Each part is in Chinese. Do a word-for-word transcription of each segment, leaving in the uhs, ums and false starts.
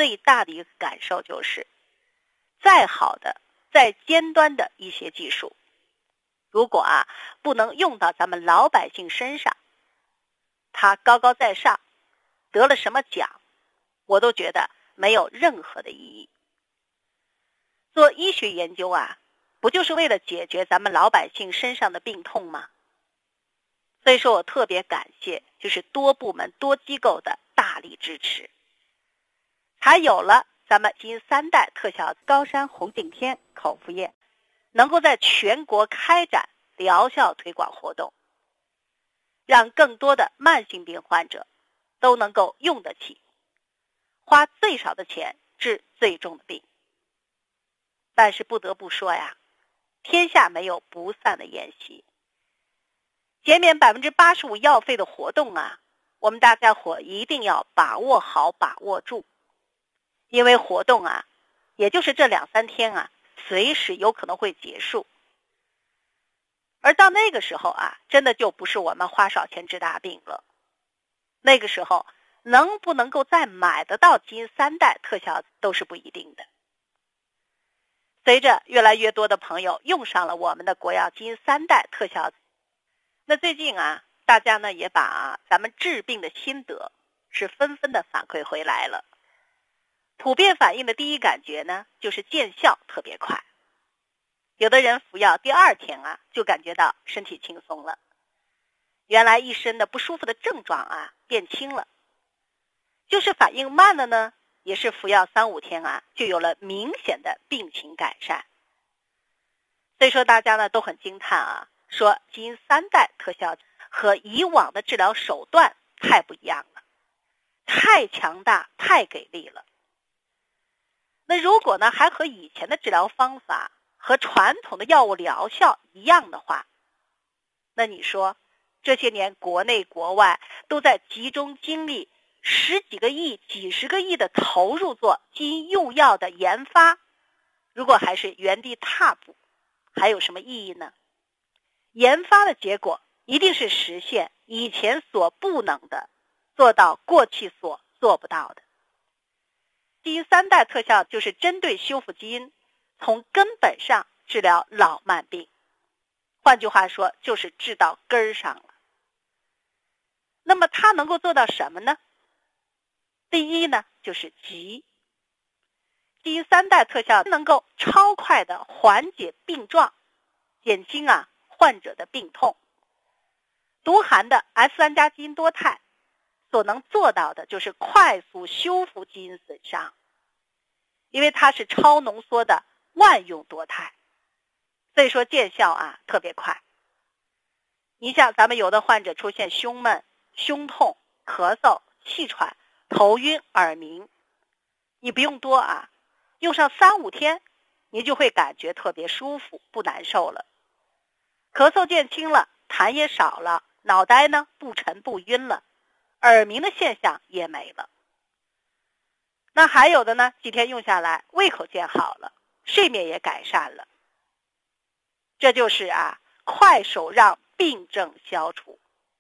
最大的一个感受就是，再好的、再尖端的一些技术，如果啊不能用到咱们老百姓身上，它高高在上，得了什么奖，我都觉得没有任何的意义。做医学研究啊，不就是为了解决咱们老百姓身上的病痛吗？所以说我特别感谢就是多部门多机构的大力支持，才有了咱们基因三代特效高山红景天口服液能够在全国开展疗效推广活动，让更多的慢性病患者都能够用得起，花最少的钱治最重的病。但是不得不说呀，天下没有不散的宴席，减免 百分之八十五 药费的活动啊，我们大家伙一定要把握好把握住，因为活动啊也就是这两三天啊，随时有可能会结束。而到那个时候啊，真的就不是我们花少钱治大病了。那个时候能不能够再买得到基因三代特效都是不一定的。随着越来越多的朋友用上了我们的国药基因三代特效，那最近啊，大家呢也把、啊、咱们治病的心得是纷纷的反馈回来了。普遍反映的第一感觉呢，就是见效特别快。有的人服药第二天啊，就感觉到身体轻松了，原来一身的不舒服的症状啊变轻了。就是反应慢了呢，也是服药三五天啊，就有了明显的病情改善。所以说大家呢都很惊叹啊，说基因三代特效和以往的治疗手段太不一样了，太强大，太给力了。那如果呢还和以前的治疗方法和传统的药物疗效一样的话，那你说这些年国内国外都在集中精力十几个亿、几十个亿的投入做基因用药的研发，如果还是原地踏步，还有什么意义呢？研发的结果一定是实现以前所不能的，做到过去所做不到的。基因三代特效就是针对修复基因，从根本上治疗老慢病，换句话说就是治到根儿上了。那么它能够做到什么呢？第一呢，就是急。基因三代特效能够超快的缓解病状，减轻啊患者的病痛。独含的 S 三 加基因多肽所能做到的就是快速修复基因损伤，因为它是超浓缩的万用多肽，所以说见效啊特别快。你像咱们有的患者出现胸闷、胸痛、咳嗽、气喘、头晕、耳鸣，你不用多啊，用上三五天，你就会感觉特别舒服，不难受了。咳嗽减轻了，痰也少了，脑袋呢不沉不晕了，耳鸣的现象也没了。那还有的呢，几天用下来，胃口见好了，睡眠也改善了。这就是啊，快手让病症消除。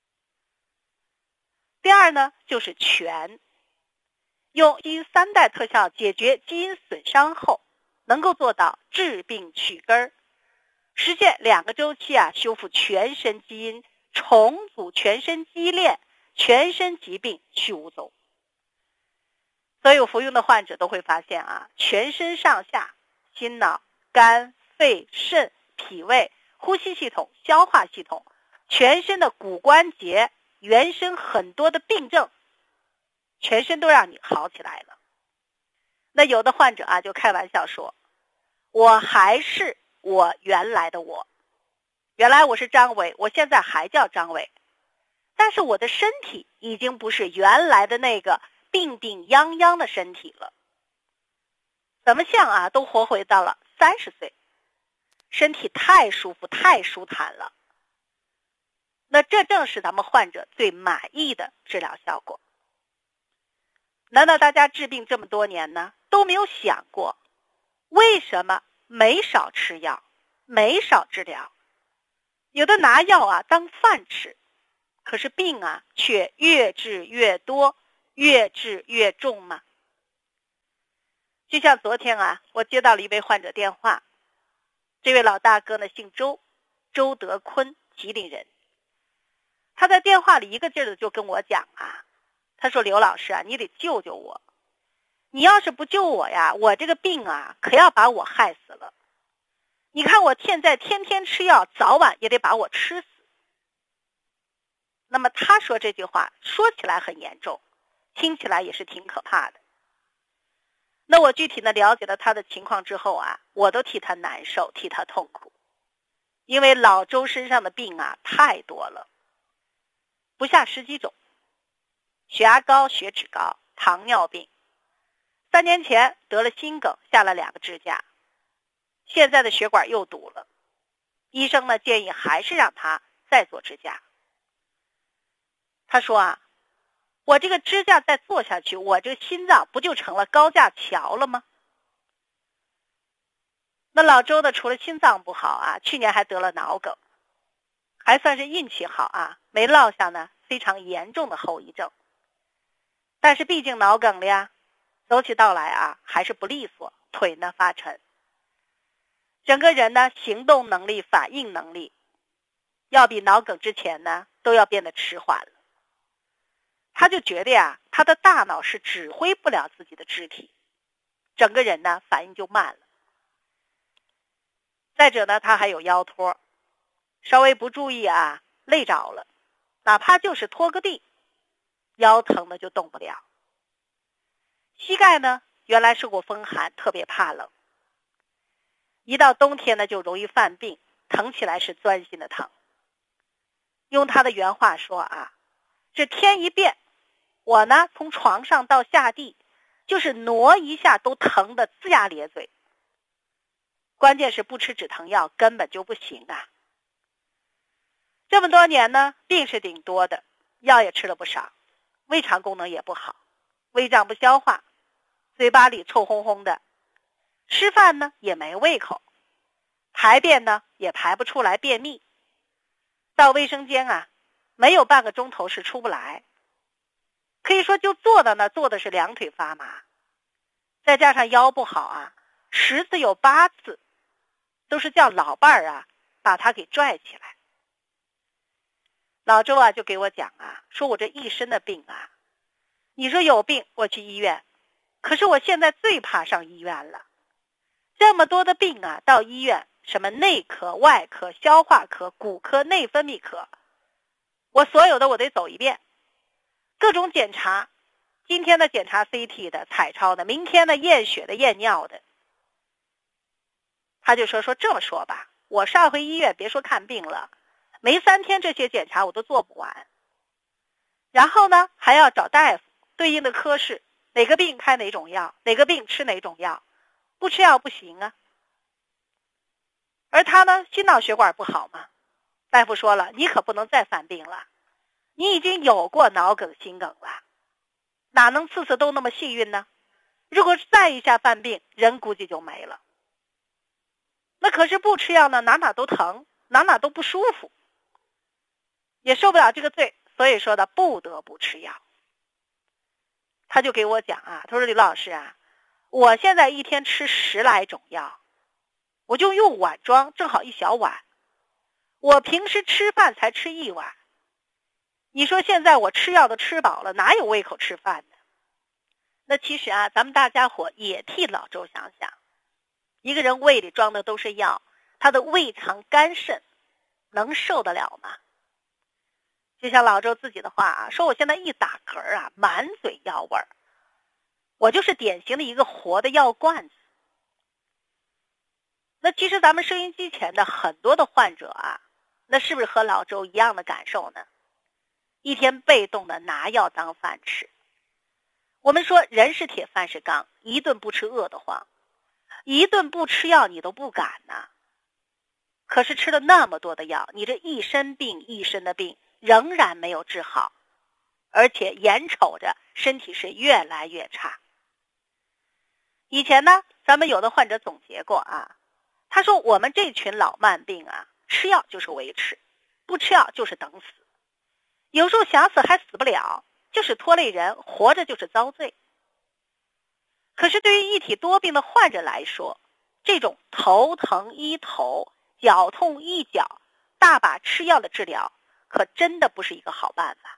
第二呢，就是全。用基因三代特效解决基因损伤后，能够做到治病去根儿，实现两个周期啊，修复全身基因，重组全身基链，全身疾病去无踪。所有服用的患者都会发现啊，全身上下、心脑、肝、肺、肾、脾胃、呼吸系统、消化系统，全身的骨关节，原身很多的病症，全身都让你好起来了。那有的患者啊就开玩笑说，我还是我原来的我，原来我是张伟，我现在还叫张伟，但是我的身体已经不是原来的那个病病殃殃的身体了。怎么像啊都活回到了三十岁，身体太舒服太舒坦了。那这正是咱们患者最满意的治疗效果。难道大家治病这么多年呢，都没有想过为什么没少吃药，没少治疗？有的拿药啊当饭吃，可是病啊却越治越多，越治越重吗？ 就像昨天啊，我接到了一位患者电话，这位老大哥呢姓周，周德坤，吉林人。他在电话里一个劲儿的就跟我讲啊，他说刘老师啊，你得救救我，你要是不救我呀，我这个病啊可要把我害死了。你看我现在天天吃药，早晚也得把我吃死。那么他说这句话说起来很严重，听起来也是挺可怕的。那我具体的了解了他的情况之后啊，我都替他难受，替他痛苦。因为老周身上的病啊太多了，不下十几种，血压高、血脂高、糖尿病，三年前得了心梗，下了两个支架，现在的血管又堵了，医生呢建议还是让他再做支架。他说啊，我这个支架再做下去，我这个心脏不就成了高架桥了吗？那老周呢，除了心脏不好啊，去年还得了脑梗，还算是运气好啊，没落下呢非常严重的后遗症。但是毕竟脑梗了呀，走起道来啊还是不利索，腿呢发沉，整个人呢行动能力、反应能力要比脑梗之前呢都要变得迟缓了。他就觉得呀，他的大脑是指挥不了自己的肢体，整个人呢反应就慢了。再者呢，他还有腰托，稍微不注意啊，累着了，哪怕就是拖个地，腰疼的就动不了。膝盖呢，原来受过风寒，特别怕冷，一到冬天呢就容易犯病，疼起来是钻心的疼。用他的原话说啊，这天一变，我呢从床上到下地，就是挪一下都疼得龇牙咧嘴。关键是不吃止疼药根本就不行啊。这么多年呢，病是挺多的，药也吃了不少，胃肠功能也不好，胃胀不消化，嘴巴里臭烘烘的，吃饭呢也没胃口，排便呢也排不出来，便秘，到卫生间啊没有半个钟头是出不来，可以说就坐到那坐的是两腿发麻，再加上腰不好啊，十次有八次都是叫老伴儿啊把他给拽起来。老周啊就给我讲啊，说我这一身的病啊，你说有病我去医院，可是我现在最怕上医院了，这么多的病啊，到医院什么内科、外科、消化科、骨科、内分泌科，我所有的我得走一遍，各种检查，今天的检查 C T 的、彩超的，明天的验血的、验尿的。他就说说这么说吧，我上回医院别说看病了，没三天这些检查我都做不完，然后呢还要找大夫对应的科室，哪个病开哪种药，哪个病吃哪种药，不吃药不行啊。而他呢心脑血管不好嘛，大夫说了，你可不能再犯病了，你已经有过脑梗心梗了，哪能次次都那么幸运呢？如果再一下犯病，人估计就没了。那可是不吃药呢，哪哪都疼，哪哪都不舒服，也受不了这个罪，所以说的不得不吃药。他就给我讲啊，他说李老师啊，我现在一天吃十来种药，我就用碗装，正好一小碗，我平时吃饭才吃一碗，你说现在我吃药都吃饱了，哪有胃口吃饭呢？那其实啊，咱们大家伙也替老周想想，一个人胃里装的都是药，他的胃肠肝肾能受得了吗？就像老周自己的话啊，说我现在一打嗝啊，满嘴药味儿，我就是典型的一个活的药罐子。那其实咱们收音机前的很多的患者啊，那是不是和老周一样的感受呢？一天被动的拿药当饭吃。我们说人是铁饭是钢，一顿不吃饿得慌，一顿不吃药你都不敢呐。可是吃了那么多的药，你这一身病一身的病仍然没有治好，而且眼瞅着身体是越来越差。以前呢，咱们有的患者总结过啊，他说我们这群老慢病啊，吃药就是维持，不吃药就是等死，有时候想死还死不了，就是拖累人，活着就是遭罪。 可是对于一体多病的患者来说，这种头疼医头、脚痛医脚、大把吃药的治疗，可真的不是一个好办法。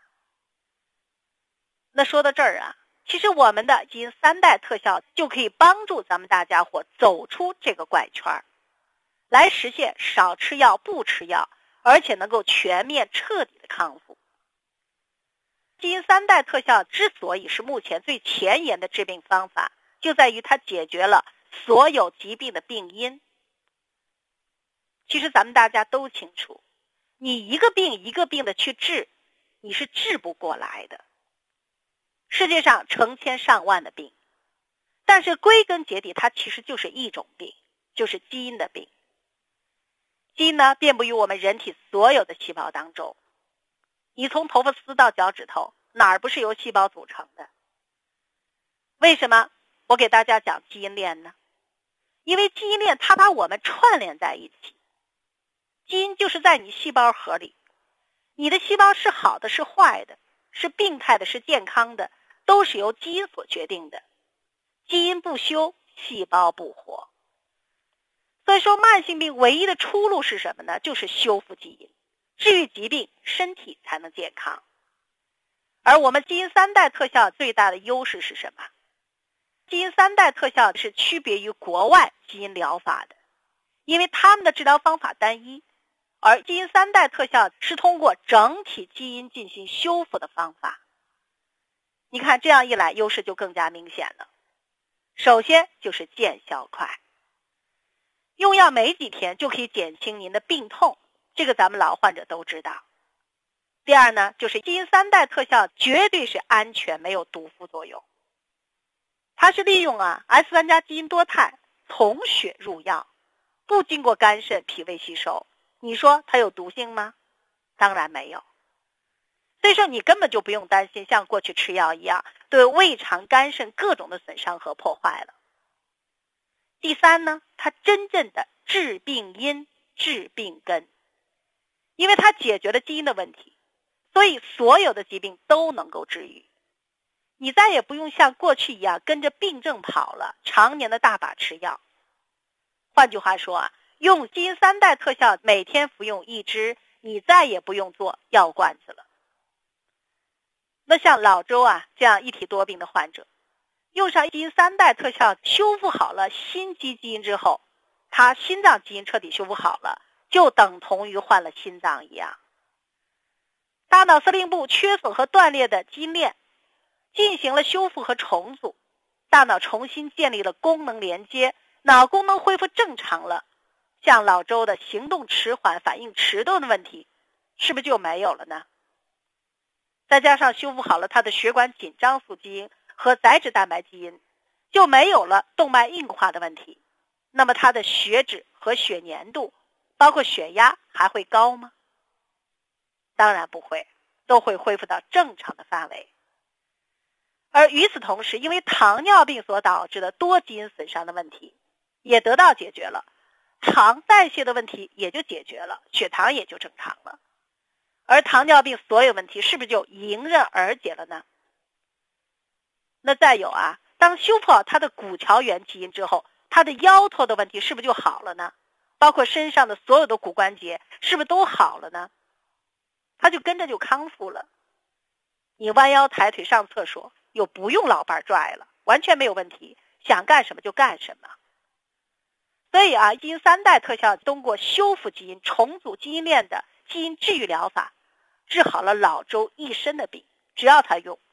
那说到这儿啊，其实我们的基因三代特效就可以帮助咱们大家伙走出这个怪圈，来实现少吃药不吃药，而且能够全面彻底的康复。基因三代特效之所以是目前最前沿的治病方法，就在于它解决了所有疾病的病因。其实咱们大家都清楚，你一个病一个病的去治，你是治不过来的。世界上成千上万的病，但是归根结底它其实就是一种病，就是基因的病。基因呢，遍布于我们人体所有的细胞当中。你从头发丝到脚趾头，哪儿不是由细胞组成的？为什么我给大家讲基因链呢？因为基因链它把我们串联在一起。基因就是在你细胞核里，你的细胞是好的是坏的，是病态的是健康的，都是由基因所决定的。基因不修，细胞不活。所以说慢性病唯一的出路是什么呢？就是修复基因，治愈疾病，身体才能健康。而我们基因三代特效最大的优势是什么？基因三代特效是区别于国外基因疗法的，因为他们的治疗方法单一，而基因三代特效是通过整体基因进行修复的方法。你看这样一来，优势就更加明显了。首先就是见效快，用药没几天就可以减轻您的病痛，这个咱们老患者都知道。第二呢，就是基因三代特效绝对是安全，没有毒副作用。它是利用啊 S 三 加基因多肽从血入药，不经过肝肾脾胃吸收，你说它有毒性吗？当然没有。所以说你根本就不用担心像过去吃药一样对胃肠肝肾各种的损伤和破坏了。第三呢，它真正的治病因治病根，因为它解决了基因的问题，所以所有的疾病都能够治愈。你再也不用像过去一样跟着病症跑了，常年的大把吃药。换句话说啊，用基因三代特效每天服用一支，你再也不用做药罐子了。那像老周啊这样一体多病的患者，用上基因三代特效修复好了心肌基因之后，他心脏基因彻底修复好了，就等同于换了心脏一样。大脑司令部缺损和断裂的基因链进行了修复和重组，大脑重新建立了功能连接，脑功能恢复正常了，像老周的行动迟缓、反应迟钝的问题是不是就没有了呢？再加上修复好了他的血管紧张素基因和载脂蛋白基因，就没有了动脉硬化的问题。那么他的血脂和血粘度包括血压还会高吗？当然不会，都会恢复到正常的范围。而与此同时，因为糖尿病所导致的多基因损伤的问题也得到解决了，糖代谢的问题也就解决了，血糖也就正常了。而糖尿病所有问题是不是就迎刃而解了呢？那再有啊，当修复好他的骨桥原基因之后，他的腰驼的问题是不是就好了呢？包括身上的所有的骨关节是不是都好了呢？他就跟着就康复了。你弯腰抬腿上厕所又不用老伴拽了，完全没有问题，想干什么就干什么。所以啊，基因三代特效通过修复基因、重组基因链的基因治愈疗法，治好了老周一身的病，只要他用。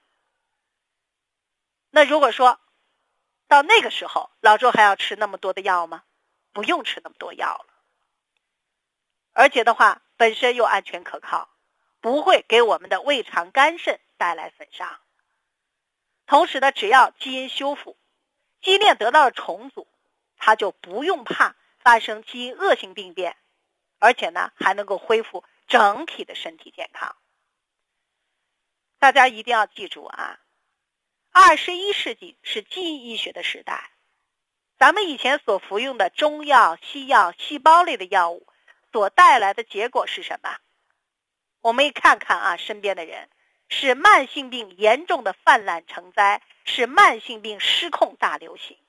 那如果说到那个时候老周还要吃那么多的药吗？不用吃那么多药了。而且的话本身又安全可靠，不会给我们的胃肠肝肾带来损伤。同时呢，只要基因修复，基因链得到了重组，它就不用怕发生基因恶性病变，而且呢还能够恢复整体的身体健康。大家一定要记住啊，二十一世纪是基因医学的时代。咱们以前所服用的中药、西药、细胞类的药物所带来的结果是什么？我们一看看啊，身边的人使慢性病严重的泛滥成灾，使慢性病失控大流行。